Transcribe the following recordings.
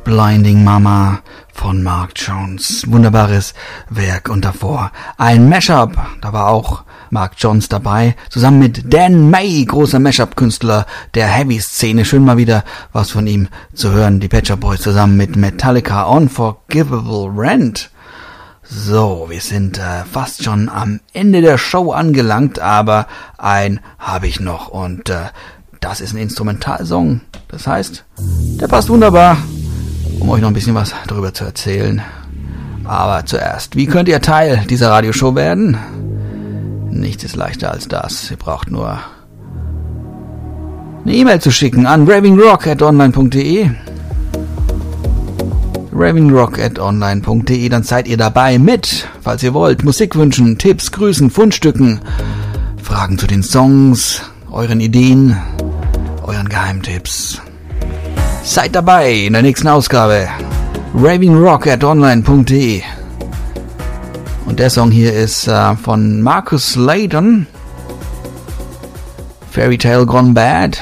Blinding Mama von Mark Jones. Wunderbares Werk. Und davor ein Mashup. Da war auch Mark Jones dabei. Zusammen mit Dan May, großer Mashup-Künstler der Heavy-Szene. Schön mal wieder was von ihm zu hören. Die Pet Shop Boys zusammen mit Metallica. Unforgivable Rent. So, wir sind fast schon am Ende der Show angelangt, aber ein habe ich noch. Und das ist ein Instrumentalsong. Das heißt, der passt wunderbar, um euch noch ein bisschen was darüber zu erzählen. Aber zuerst, wie könnt ihr Teil dieser Radioshow werden? Nichts ist leichter als das. Ihr braucht nur eine E-Mail zu schicken an ravingrock@online.de. ravingrock@online.de, dann seid ihr dabei mit, falls ihr wollt, Musikwünschen, Tipps, Grüßen, Fundstücken, Fragen zu den Songs, euren Ideen, euren Geheimtipps. Seid dabei in der nächsten Ausgabe. ravingrock@online.de. Und der Song hier ist von Marcus Layton. Fairy Tale Gone Bad.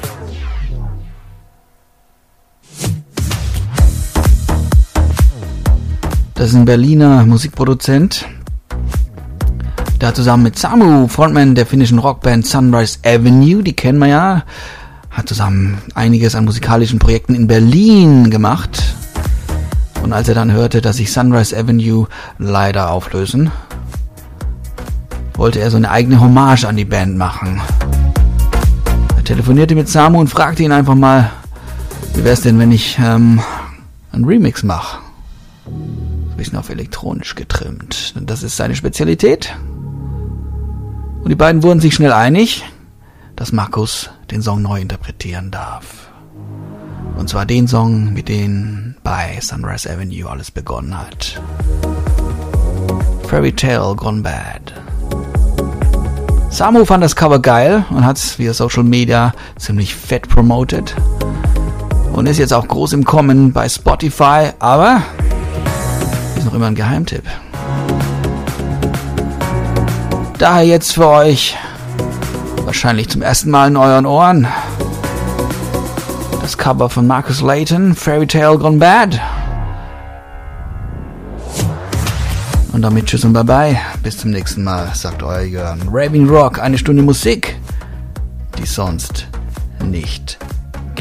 Das ist ein Berliner Musikproduzent. Der hat zusammen mit Samu, Frontman der finnischen Rockband Sunrise Avenue, die kennen wir ja, hat zusammen einiges an musikalischen Projekten in Berlin gemacht. Und als er dann hörte, dass sich Sunrise Avenue leider auflösen, wollte er so eine eigene Hommage an die Band machen. Er telefonierte mit Samu und fragte ihn einfach mal, wie wär's denn, wenn ich einen Remix mache? Ein bisschen auf elektronisch getrimmt. Das ist seine Spezialität. Und die beiden wurden sich schnell einig, dass Markus den Song neu interpretieren darf. Und zwar den Song, mit dem bei Sunrise Avenue alles begonnen hat. Fairy Tale Gone Bad. Samu fand das Cover geil und hat es via Social Media ziemlich fett promoted. Und ist jetzt auch groß im Kommen bei Spotify, aber ist noch immer ein Geheimtipp. Daher jetzt für euch, wahrscheinlich zum ersten Mal in euren Ohren, das Cover von Marcus Layton, Fairy Tale Gone Bad. Und damit tschüss und bye bye. Bis zum nächsten Mal, sagt euer Jörn. Raving Rock, eine Stunde Musik, die sonst nicht